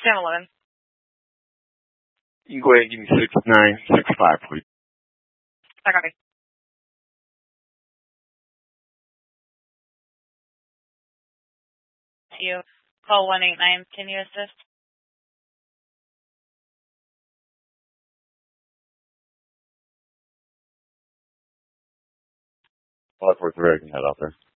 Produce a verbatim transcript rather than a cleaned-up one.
seven eleven. You can go ahead and give me six nine six five, please. I copy. You call one eight nine. Can you assist? five four three, I can head out there.